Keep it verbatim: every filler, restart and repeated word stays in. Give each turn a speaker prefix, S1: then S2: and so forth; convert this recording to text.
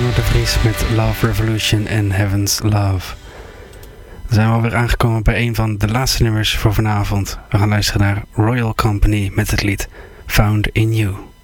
S1: Arno de Vries met Love Revolution en Heaven's Love. Dan zijn we alweer aangekomen bij een van de laatste nummers voor vanavond. We gaan luisteren naar Royal Company met het lied Found in You.